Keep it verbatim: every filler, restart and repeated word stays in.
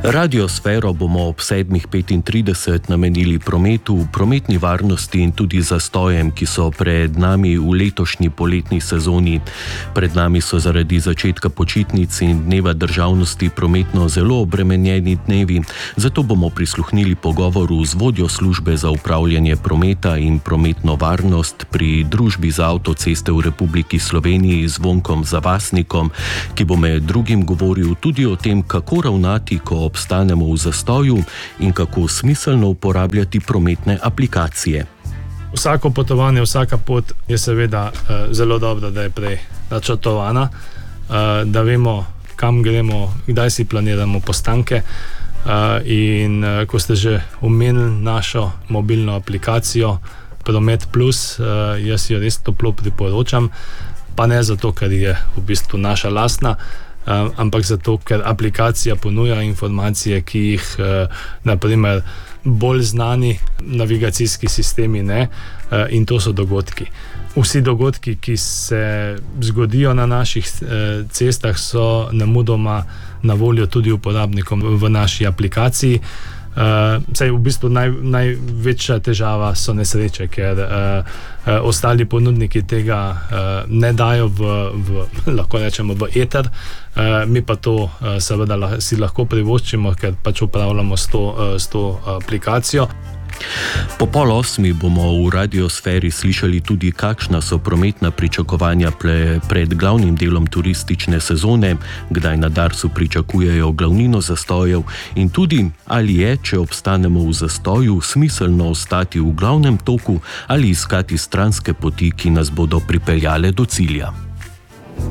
Radiosfero bomo ob sedmih petintrideset namenili prometu, prometni varnosti in tudi zastojem, ki so pred nami v letošnji poletni sezoni. Pred nami so zaradi začetka počitnic in dneva državnosti prometno zelo obremenjeni dnevi, zato bomo prisluhnili pogovoru z vodjo službe za upravljanje prometa in prometno varnost pri Družbi za avtoceste v Republiki Sloveniji Zvonkom Zavasnikom, ki bo med drugim govoril tudi o tem, kako ravnati, ko obstanemo v zastoju in kako smiselno uporabljati prometne aplikacije. Vsako potovanje, vsaka pot je seveda uh, zelo dobro, da je prej načrtovana, uh, da vemo, kam gremo, kdaj si planiramo postanke. Uh, in uh, ko ste že omenili našo mobilno aplikacijo Promet Plus, uh, jaz jo res toplo priporočam, pa ne zato, ker je v bistvu naša lastna, Uh, ampak zato, ker aplikacija ponuja informacije, ki jih uh, naprimer bolj znani navigacijski sistemi ne, uh, in to so dogodki. Vsi dogodki, ki se zgodijo na naših uh, cestah, so nemudoma na voljo tudi uporabnikom v naši aplikaciji. Uh, saj v bistvu naj, največja težava so nesreče, ker uh, uh, ostali ponudniki tega uh, ne dajo v, v, lahko rečemo, v eter, uh, mi pa to uh, seveda lah, si lahko privoščimo, ker pač upravljamo s to, uh, s to aplikacijo. Po pol osmi bomo v radiosferi slišali tudi, kakšna so prometna pričakovanja ple, pred glavnim delom turistične sezone, kdaj na Darsu pričakujejo glavnino zastojev in tudi, ali je, če obstanemo v zastoju, smiselno ostati v glavnem toku ali iskati stranske poti, ki nas bodo pripeljale do cilja.